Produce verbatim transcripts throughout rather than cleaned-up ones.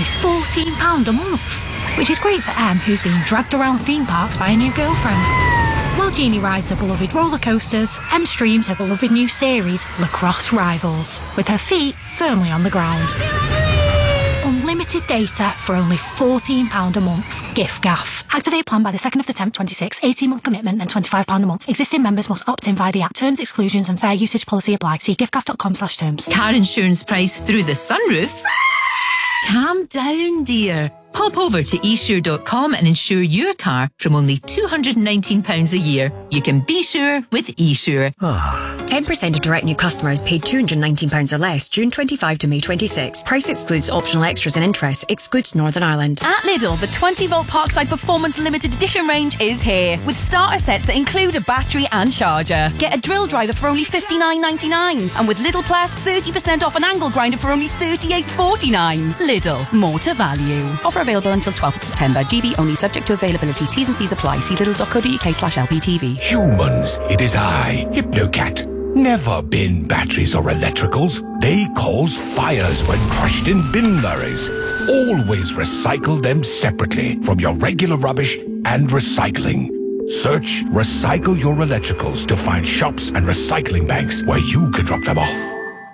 only fourteen pounds a month, which is great for Em, who's being dragged around theme parks by a new girlfriend. While Jeannie rides her beloved roller coasters, Em streams her beloved new series, Lacrosse Rivals, with her feet firmly on the ground. Unlimited data for only fourteen pounds a month. giffgaff. Activate plan by the second of the tenth, twenty-six. eighteen month commitment, then twenty-five pounds a month. Existing members must opt in via the app. Terms, exclusions and fair usage policy apply. See giffgaff.com slash terms. Car insurance price through the sunroof? Calm down, dear. Pop over to e sure dot com and insure your car from only two hundred nineteen pounds a year. You can be sure with eSure. ten percent of direct new customers paid two hundred nineteen pounds or less June twenty-fifth to May twenty-sixth. Price excludes optional extras and interest. Excludes Northern Ireland. At Lidl, the twenty volt Parkside Performance Limited Edition range is here, with starter sets that include a battery and charger. Get a drill driver for only fifty-nine ninety-nine, and with Lidl Plus, thirty percent off an angle grinder for only thirty-eight forty-nine. Lidl, more to value. Offer available until twelfth of September. G B only, subject to availability. T's and C's apply. See lidl dot co dot uk slash L P T V. Humans, it is I, Hypnocat. Never bin batteries or electricals. They cause fires when crushed in bin lorries. Always recycle them separately from your regular rubbish and recycling. Search Recycle Your Electricals to find shops and recycling banks where you can drop them off.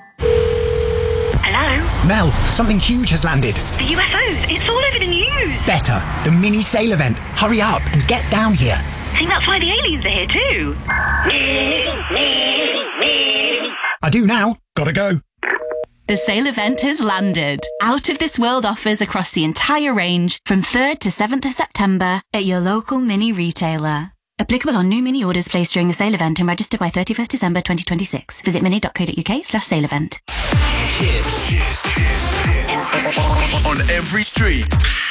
Hello? Mel, something huge has landed. The U F Os, it's all over the news. Better, the mini sail event. Hurry up and get down here. I think that's why the aliens are here too. I do now. Gotta go. The sale event has landed. Out of This World offers across the entire range from third to seventh of September at your local mini retailer. Applicable on new mini orders placed during the sale event and registered by thirty-first December twenty twenty-six. Visit mini dot co dot uk slash sale event. On every street.